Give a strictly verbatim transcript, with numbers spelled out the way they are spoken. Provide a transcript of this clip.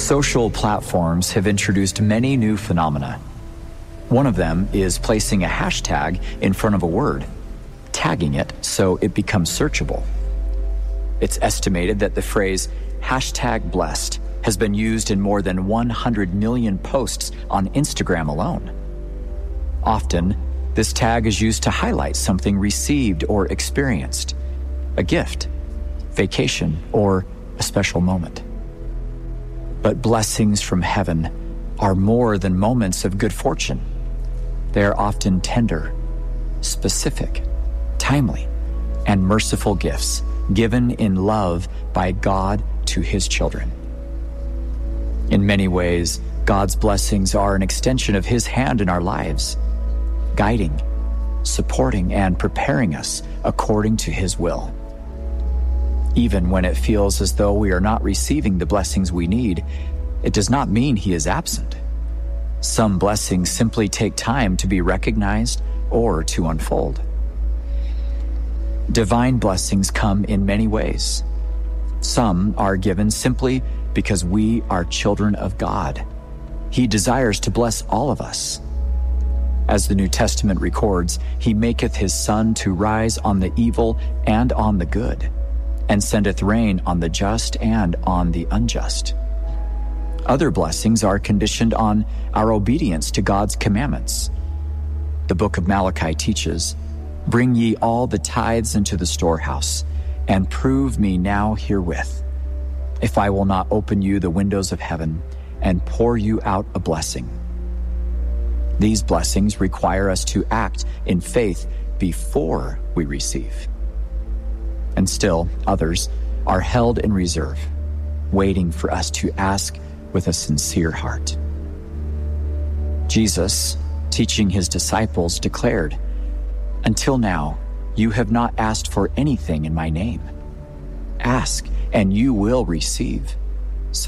Social platforms have introduced many new phenomena. One of them is placing a hashtag in front of a word, tagging it so it becomes searchable. It's estimated that the phrase hashtag blessed has been used in more than one hundred million posts on Instagram alone. Often, this tag is used to highlight something received or experienced, a gift, vacation, or a special moment. But blessings from heaven are more than moments of good fortune. They are often tender, specific, timely, and merciful gifts given in love by God to His children. In many ways, God's blessings are an extension of His hand in our lives, guiding, supporting, and preparing us according to His will. Even when it feels as though we are not receiving the blessings we need, it does not mean He is absent. Some blessings simply take time to be recognized or to unfold. Divine blessings come in many ways. Some are given simply because we are children of God. He desires to bless all of us. As the New Testament records, He maketh His sun to rise on the evil and on the good, and sendeth rain on the just and on the unjust. Other blessings are conditioned on our obedience to God's commandments. The book of Malachi teaches, "Bring ye all the tithes into the storehouse, and prove me now herewith, if I will not open you the windows of heaven, and pour you out a blessing." These blessings require us to act in faith before we receive. And still, others are held in reserve, waiting for us to ask with a sincere heart. Jesus, teaching His disciples, declared, "Until now, you have not asked for anything in my name. Ask, and you will receive,